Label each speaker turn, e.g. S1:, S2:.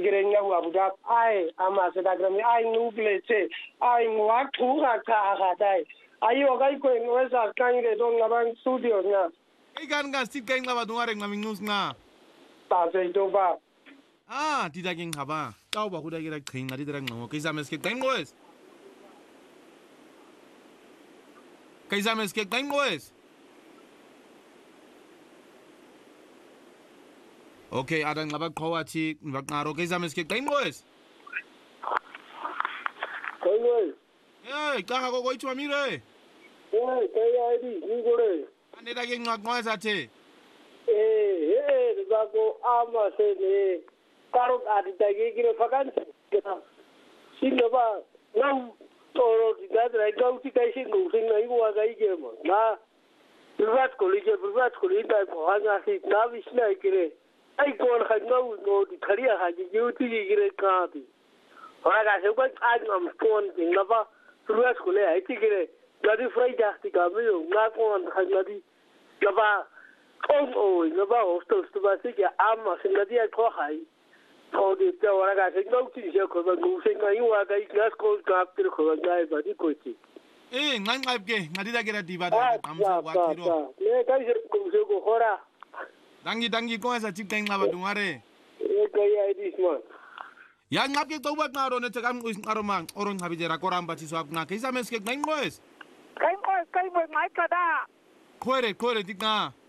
S1: kirenya wa budak ai ama sedagrami ai nuglece ai ngwathu ga dai ayo gai ko wesa kange dong labang studio nya
S2: ikan kan sit kain laba dungare ngaming nus nga
S1: ta se do ba
S2: tidak yang haba kau ba kuda kira kain ngadi terang ngo kaisa mes ke kain goes okay ada ngaba kawati ngak ngaro kaisa mes ke kain goes kaha ko koi chua mire
S1: kai ai di ni gore
S2: ane da yang ngak ngoes ache
S1: Zago ama se ne karot adi tagi kira fakan kita sino ba nam toro kita drai kau ti kai sing sing nai wa gai ke ma na privat koli dai ko hanga si na visna kire ai kon khangau no di khariya ha ji yuti ji kire ka ti ora ga se ko aj nam kon ding na ba privat koli ai ti kire gadi frai ja ti ka me na kon khangadi na ba oh, no ba hostel sto ba se que ama se ngadi ai ko hai ko de te ora ga se no ti se ko ba ngu se ngai wa ga iklas ko ka ter ko ga ba di ko ti
S2: ngan ngai ke ngadi da kira tiba da amsa wa kiro
S1: le ga se ko se ko hora
S2: dangi ko asa chip kain laba dungare
S1: ga ai dis man
S2: ya ngap ke to ba ngaro ne chakam us ngaro mang oron habi jera koram ba chi so na kaisa mes ke ngai moes
S1: kai mo mai kada
S2: kore dik na